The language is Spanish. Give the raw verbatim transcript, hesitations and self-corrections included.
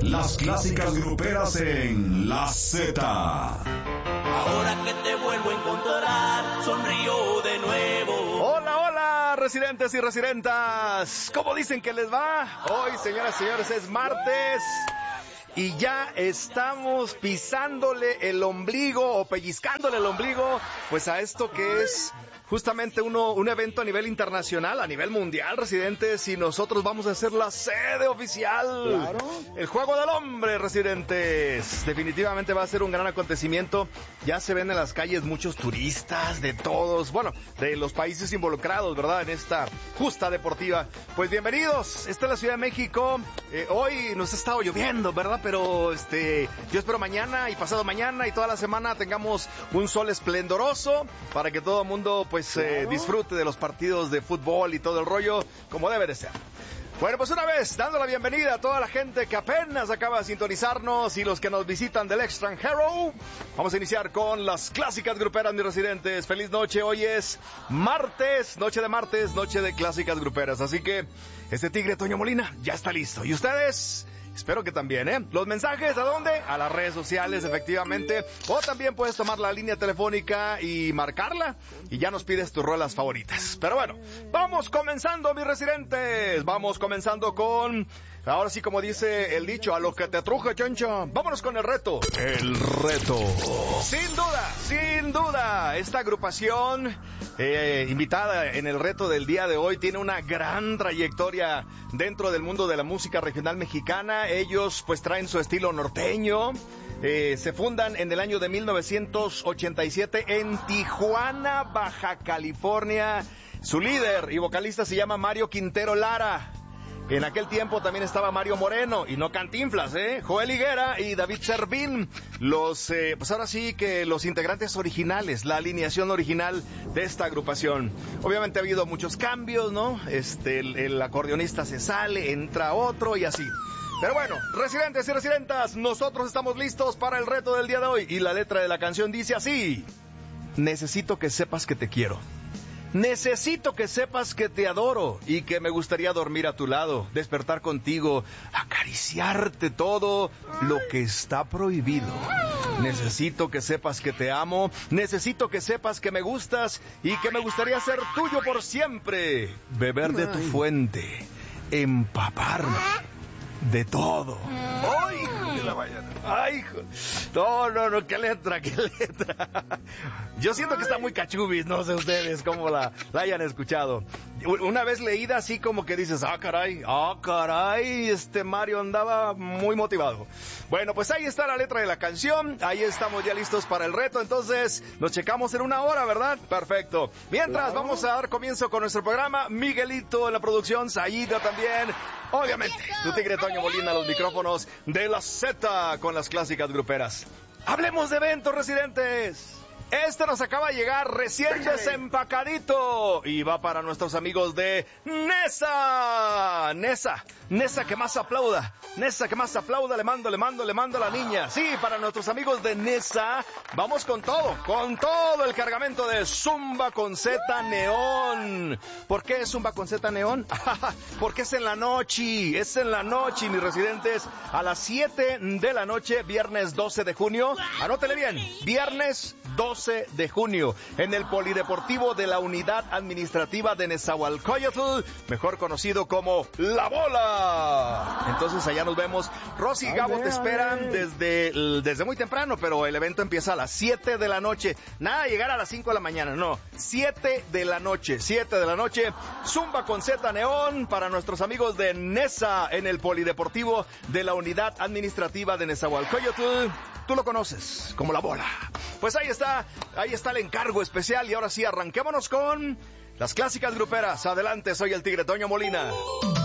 Las clásicas gruperas en La Z. Ahora que te vuelvo a encontrar, sonrío de nuevo. Hola, hola, residentes y residentas. ¿Cómo dicen que les va? Hoy, señoras y señores, es martes. Y ya estamos pisándole el ombligo o pellizcándole el ombligo, pues a esto que es justamente uno, un evento a nivel internacional, a nivel mundial, residentes, y nosotros vamos a ser la sede oficial. Claro. El Juego del Hombre, residentes. Definitivamente va a ser un gran acontecimiento. Ya se ven en las calles muchos turistas de todos, bueno, de los países involucrados, ¿verdad? En esta justa deportiva. Pues bienvenidos. Esta es la Ciudad de México. Eh, hoy nos ha estado lloviendo, ¿verdad? Pero este, yo espero mañana y pasado mañana y toda la semana tengamos un sol esplendoroso para que todo el mundo pues claro. eh, disfrute de los partidos de fútbol y todo el rollo como debe de ser. Bueno, pues una vez dando la bienvenida a toda la gente que apenas acaba de sintonizarnos y los que nos visitan del extranjero, vamos a iniciar con las clásicas gruperas, mis residentes. Feliz noche, hoy es martes, noche de martes, noche de clásicas gruperas. Así que este tigre Toño Molina ya está listo. ¿Y ustedes? Espero que también, ¿eh? Los mensajes, ¿a dónde? A las redes sociales, efectivamente. O también puedes tomar la línea telefónica y marcarla. Y ya nos pides tus rolas favoritas. Pero bueno, vamos comenzando, mis residentes. Vamos comenzando con... Ahora sí, como dice el dicho, a lo que te truje, chancha. Vámonos con el reto. El reto. Sin duda, sin duda, esta agrupación eh, invitada en el reto del día de hoy tiene una gran trayectoria dentro del mundo de la música regional mexicana. Ellos pues traen su estilo norteño. Eh, se fundan en el año de mil novecientos ochenta y siete en Tijuana, Baja California. Su líder y vocalista se llama Mario Quintero Lara. En aquel tiempo también estaba Mario Moreno, y no Cantinflas, ¿eh? Joel Higuera y David Servín, los, eh, pues ahora sí que los integrantes originales, la alineación original de esta agrupación. Obviamente ha habido muchos cambios, ¿no? Este, el, el acordeonista se sale, entra otro y así. Pero bueno, residentes y residentas, nosotros estamos listos para el reto del día de hoy. Y la letra de la canción dice así: necesito que sepas que te quiero. Necesito que sepas que te adoro y que me gustaría dormir a tu lado, despertar contigo, acariciarte todo lo que está prohibido. Necesito que sepas que te amo, necesito que sepas que me gustas y que me gustaría ser tuyo por siempre. Beber de tu fuente, empaparme de todo. ¡Ay, hijo de la mañana! ¡Ay, hijo! No, no, no, qué letra, qué letra. Yo siento que está muy cachubis, no sé ustedes cómo la, la hayan escuchado. Una vez leída así como que dices, ah, caray, ah, caray, este Mario andaba muy motivado. Bueno, pues ahí está la letra de la canción, ahí estamos ya listos para el reto, entonces nos checamos en una hora, ¿verdad? Perfecto. Mientras, claro, vamos a dar comienzo con nuestro programa. Miguelito en la producción, Sayida también, obviamente, tu tigre Toño Molina, los micrófonos de la Z con las clásicas gruperas. Hablemos de eventos, residentes. Este nos acaba de llegar recién desempacadito y va para nuestros amigos de Nesa. Nesa, Nesa que más aplauda, Nesa que más aplauda, le mando, le mando, le mando a la niña. Sí, para nuestros amigos de Nesa, vamos con todo, con todo el cargamento de Zumba con Z Neón. ¿Por qué es Zumba con Z Neón? Porque es en la noche, es en la noche, mis residentes, a las siete de la noche, viernes doce de junio. Anótele bien, viernes doce de junio, en el Polideportivo de la Unidad Administrativa de Nezahualcóyotl, mejor conocido como La Bola. Entonces allá nos vemos. Rosy y Gabo te esperan desde, desde muy temprano, pero el evento empieza a las siete de la noche. Nada de llegar a las cinco de la mañana, no. siete de la noche, siete de la noche. Zumba con Z Neón para nuestros amigos de Nesa en el Polideportivo de la Unidad Administrativa de Nezahualcóyotl. Tú lo conoces como La Bola. Pues ahí está, ahí está el encargo especial y ahora sí, arranquémonos con las clásicas gruperas. Adelante, soy el tigre Toño Molina.